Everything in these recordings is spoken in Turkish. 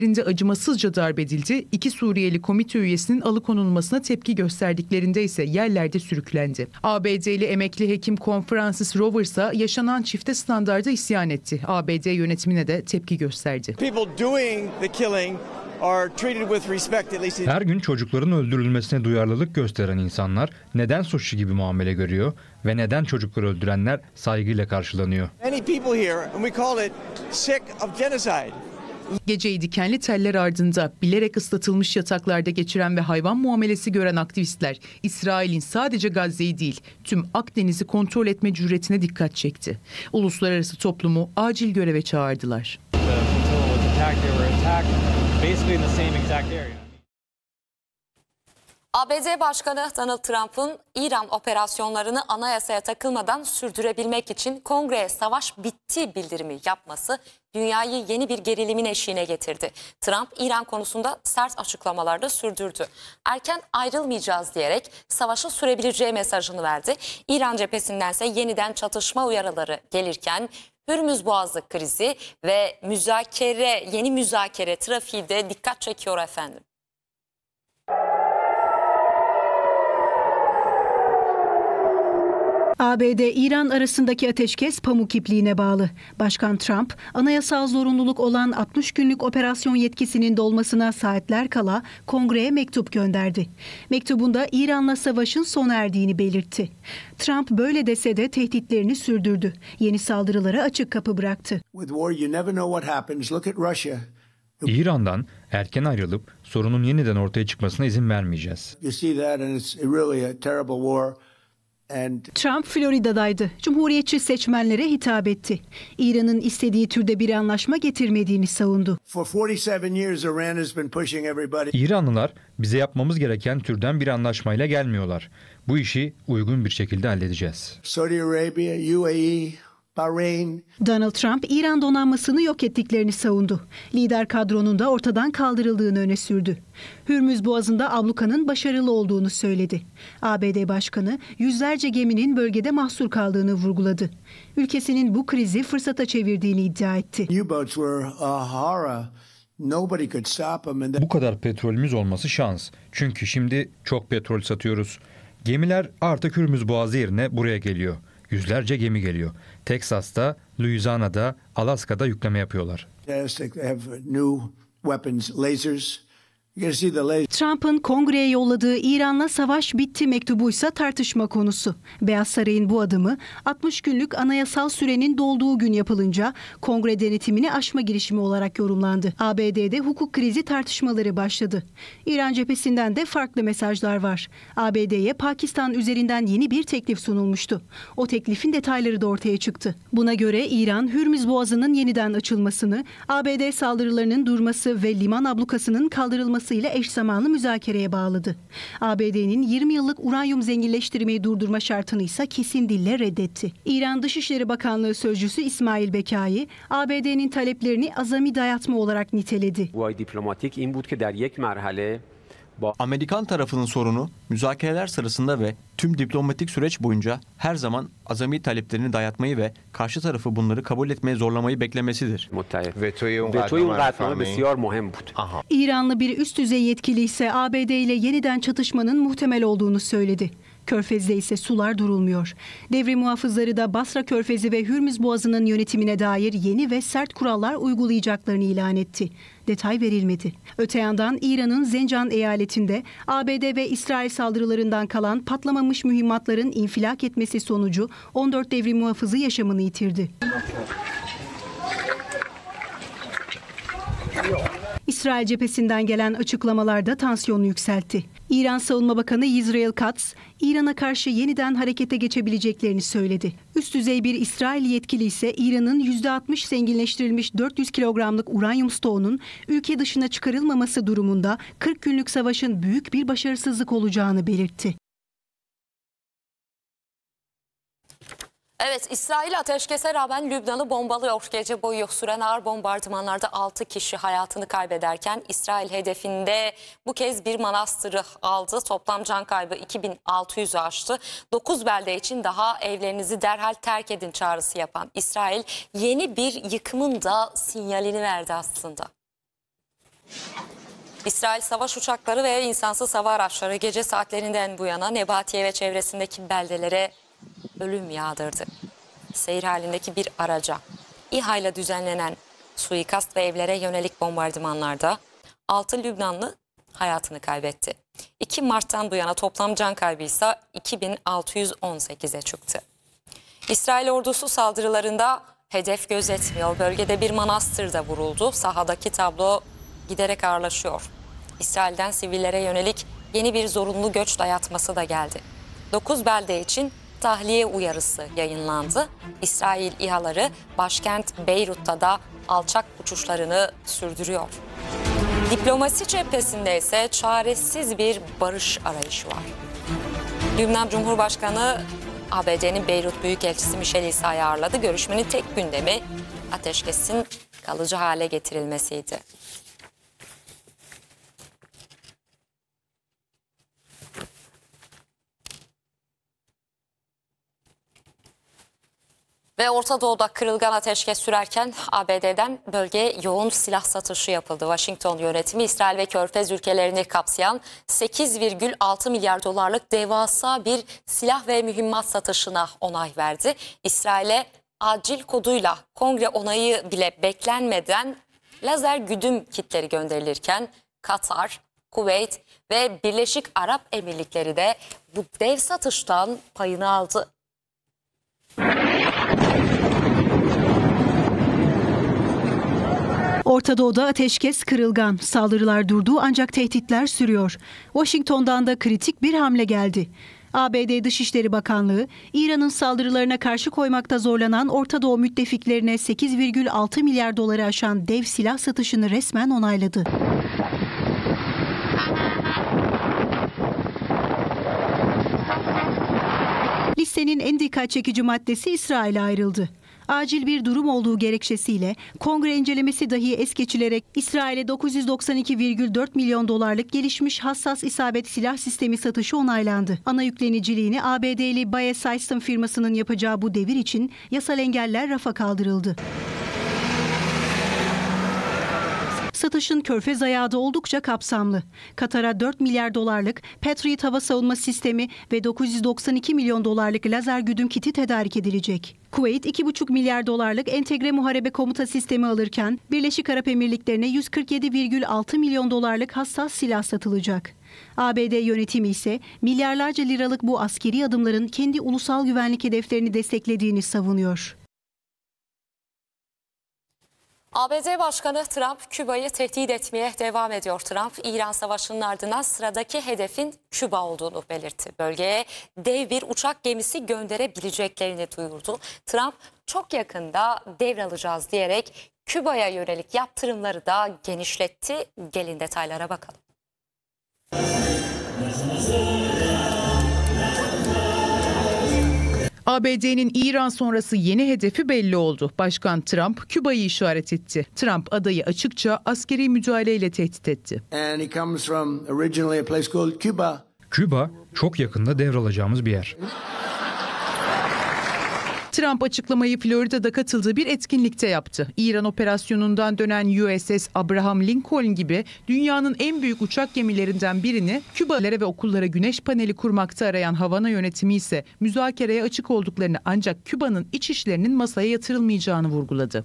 acımasızca darp edildi. 2 Suriyeli komite üyesinin alıkonulmasına tepki gösterdiklerinde ise yerlerde sürüklendi. ABD'li emekli hekim Con Francis Rovers'a yaşanan çifte standarda isyan etti. ABD yönetimine de tepki gösterdi. Her gün çocukların öldürülmesine duyarlılık gösteren insanlar neden suçlu gibi muamele görüyor ve neden çocukları öldürenler saygıyla karşılanıyor? Geceyi dikenli teller ardında bilerek ıslatılmış yataklarda geçiren ve hayvan muamelesi gören aktivistler, İsrail'in sadece Gazze'yi değil, tüm Akdeniz'i kontrol etme cüretine dikkat çekti. Uluslararası toplumu acil göreve çağırdılar. ABD Başkanı Donald Trump'ın İran operasyonlarını anayasaya takılmadan sürdürebilmek için Kongreye savaş bitti bildirimi yapması dünyayı yeni bir gerilimin eşiğine getirdi. Trump İran konusunda sert açıklamalar da sürdürdü. Erken ayrılmayacağız diyerek savaşı sürebileceği mesajını verdi. İran cephesindense yeniden çatışma uyarıları gelirken Hürmüz Boğazı krizi ve yeni müzakere trafiği de dikkat çekiyor efendim. ABD-İran arasındaki ateşkes pamuk ipliğine bağlı. Başkan Trump, anayasal zorunluluk olan 60 günlük operasyon yetkisinin dolmasına saatler kala Kongreye mektup gönderdi. Mektubunda İran'la savaşın sona erdiğini belirtti. Trump böyle dese de tehditlerini sürdürdü. Yeni saldırılara açık kapı bıraktı. İran'dan erken ayrılıp sorunun yeniden ortaya çıkmasına izin vermeyeceğiz. Trump Florida'daydı. Cumhuriyetçi seçmenlere hitap etti. İran'ın istediği türde bir anlaşma getirmediğini savundu. İranlılar bize yapmamız gereken türden bir anlaşmayla gelmiyorlar. Bu işi uygun bir şekilde halledeceğiz. Donald Trump, İran donanmasını yok ettiklerini savundu. Lider kadronun da ortadan kaldırıldığını öne sürdü. Hürmüz Boğazı'nda ablukanın başarılı olduğunu söyledi. ABD Başkanı yüzlerce geminin bölgede mahsur kaldığını vurguladı. Ülkesinin bu krizi fırsata çevirdiğini iddia etti. Bu kadar petrolümüz olması şans. Çünkü şimdi çok petrol satıyoruz. Gemiler artık Hürmüz Boğazı yerine buraya geliyor. Yüzlerce gemi geliyor. Teksas'ta, Louisiana'da, Alaska'da yükleme yapıyorlar. Trump'ın Kongreye yolladığı İran'la savaş bitti mektubuysa tartışma konusu. Beyaz Saray'ın bu adımı 60 günlük anayasal sürenin dolduğu gün yapılınca Kongre denetimini aşma girişimi olarak yorumlandı. ABD'de hukuk krizi tartışmaları başladı. İran cephesinden de farklı mesajlar var. ABD'ye Pakistan üzerinden yeni bir teklif sunulmuştu. O teklifin detayları da ortaya çıktı. Buna göre İran, Hürmüz Boğazı'nın yeniden açılmasını, ABD saldırılarının durması ve liman ablukasının kaldırılması ile eş zamanlı müzakereye bağladı. ABD'nin 20 yıllık uranyum zenginleştirmeyi durdurma şartını ise kesin dille reddetti. İran Dışişleri Bakanlığı Sözcüsü İsmail Bekai, ABD'nin taleplerini azami dayatma olarak niteledi. Amerikan tarafının sorunu müzakereler sırasında ve tüm diplomatik süreç boyunca her zaman azami taleplerini dayatmayı ve karşı tarafı bunları kabul etmeye zorlamayı beklemesidir. İranlı bir üst düzey yetkili ise ABD ile yeniden çatışmanın muhtemel olduğunu söyledi. Körfez'de ise sular durulmuyor. Devrim muhafızları da Basra Körfezi ve Hürmüz Boğazı'nın yönetimine dair yeni ve sert kurallar uygulayacaklarını ilan etti. Detay verilmedi. Öte yandan İran'ın Zencan eyaletinde ABD ve İsrail saldırılarından kalan patlamamış mühimmatların infilak etmesi sonucu 14 devrim muhafızı yaşamını yitirdi. İsrail cephesinden gelen açıklamalarda tansiyonu yükseltti. İran Savunma Bakanı Yisrael Katz, İran'a karşı yeniden harekete geçebileceklerini söyledi. Üst düzey bir İsrail yetkili ise İran'ın %60 zenginleştirilmiş 400 kilogramlık uranyum stoğunun ülke dışına çıkarılmaması durumunda 40 günlük savaşın büyük bir başarısızlık olacağını belirtti. Evet, İsrail ateşkese rağmen Lübnan'ı bombalıyor. Gece boyu süren ağır bombardımanlarda 6 kişi hayatını kaybederken İsrail hedefinde bu kez bir manastırı aldı. Toplam can kaybı 2600'ü aştı. 9 belde için daha evlerinizi derhal terk edin çağrısı yapan İsrail yeni bir yıkımın da sinyalini verdi aslında. İsrail savaş uçakları ve insansız hava araçları gece saatlerinden bu yana Nebatiye ve çevresindeki beldelere ölüm yağdırdı. Seyir halindeki bir araca İHA ile düzenlenen suikast ve evlere yönelik bombardımanlarda 6 Lübnanlı hayatını kaybetti. 2 Mart'tan bu yana toplam can kaybı ise 2618'e çıktı. İsrail ordusu saldırılarında hedef gözetmiyor. Bölgede bir manastır da vuruldu. Sahadaki tablo giderek ağırlaşıyor. İsrail'den sivillere yönelik yeni bir zorunlu göç dayatması da geldi. 9 belde için tahliye uyarısı yayınlandı. İsrail İHA'ları başkent Beyrut'ta da alçak uçuşlarını sürdürüyor. Diplomasi cephesinde ise çaresiz bir barış arayışı var. Lübnan Cumhurbaşkanı ABD'nin Beyrut Büyükelçisi Michel İsa'yı ağırladı. Görüşmenin tek gündemi ateşkesin kalıcı hale getirilmesiydi. Ve Orta Doğu'da kırılgan ateşkes sürerken ABD'den bölgeye yoğun silah satışı yapıldı. Washington yönetimi İsrail ve Körfez ülkelerini kapsayan 8,6 milyar dolarlık devasa bir silah ve mühimmat satışına onay verdi. İsrail'e acil koduyla kongre onayı bile beklenmeden lazer güdüm kitleri gönderilirken Katar, Kuveyt ve Birleşik Arap Emirlikleri de bu dev satıştan payını aldı. Orta Doğu'da ateşkes kırılgan. Saldırılar durdu ancak tehditler sürüyor. Washington'dan da kritik bir hamle geldi. ABD Dışişleri Bakanlığı, İran'ın saldırılarına karşı koymakta zorlanan Orta Doğu müttefiklerine 8,6 milyar doları aşan dev silah satışını resmen onayladı. Listenin en dikkat çekici maddesi İsrail'e ayrıldı. Acil bir durum olduğu gerekçesiyle kongre incelemesi dahi es geçilerek İsrail'e 992,4 milyon dolarlık gelişmiş hassas isabet silah sistemi satışı onaylandı. Ana yükleniciliğini ABD'li Bae System firmasının yapacağı bu devir için yasal engeller rafa kaldırıldı. Satışın körfez ayağı da oldukça kapsamlı. Katar'a 4 milyar dolarlık Patriot hava savunma sistemi ve 992 milyon dolarlık lazer güdüm kiti tedarik edilecek. Kuveyt 2,5 milyar dolarlık entegre muharebe komuta sistemi alırken Birleşik Arap Emirlikleri'ne 147,6 milyon dolarlık hassas silah satılacak. ABD yönetimi ise milyarlarca liralık bu askeri adımların kendi ulusal güvenlik hedeflerini desteklediğini savunuyor. ABD Başkanı Trump, Küba'yı tehdit etmeye devam ediyor. Trump, İran Savaşı'nın ardından sıradaki hedefin Küba olduğunu belirtti. Bölgeye dev bir uçak gemisi gönderebileceklerini duyurdu. Trump, çok yakında devralacağız diyerek Küba'ya yönelik yaptırımları da genişletti. Gelin detaylara bakalım. ABD'nin İran sonrası yeni hedefi belli oldu. Başkan Trump Küba'yı işaret etti. Trump adayı açıkça askeri müdahaleyle tehdit etti. Küba çok yakında devralacağımız bir yer. Trump açıklamayı Florida'da katıldığı bir etkinlikte yaptı. İran operasyonundan dönen USS Abraham Lincoln gibi dünyanın en büyük uçak gemilerinden birini Kübalılara ve okullara güneş paneli kurmakta arayan Havana yönetimi ise müzakereye açık olduklarını ancak Küba'nın iç işlerinin masaya yatırılmayacağını vurguladı.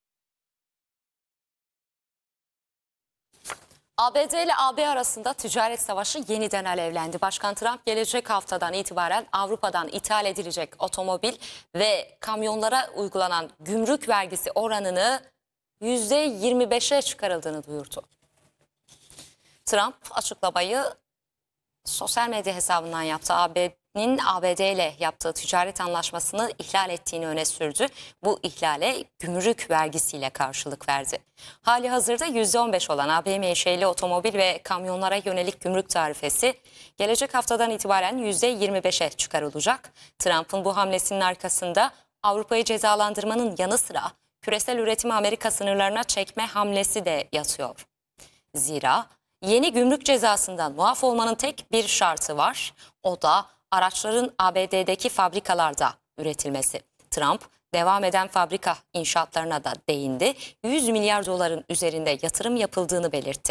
ABD ile AB arasında ticaret savaşı yeniden alevlendi. Başkan Trump gelecek haftadan itibaren Avrupa'dan ithal edilecek otomobil ve kamyonlara uygulanan gümrük vergisi oranını %25'e çıkarıldığını duyurdu. Trump açıklamayı sosyal medya hesabından yaptı. AB'nin ABD ile yaptığı ticaret anlaşmasını ihlal ettiğini öne sürdü. Bu ihlale gümrük vergisiyle karşılık verdi. Hali hazırda %15 olan AB menşeli otomobil ve kamyonlara yönelik gümrük tarifesi gelecek haftadan itibaren %25'e çıkarılacak. Trump'ın bu hamlesinin arkasında Avrupa'yı cezalandırmanın yanı sıra küresel üretimi Amerika sınırlarına çekme hamlesi de yatıyor. Zira yeni gümrük cezasından muaf olmanın tek bir şartı var. O da araçların ABD'deki fabrikalarda üretilmesi. Trump devam eden fabrika inşaatlarına da değindi. 100 milyar doların üzerinde yatırım yapıldığını belirtti.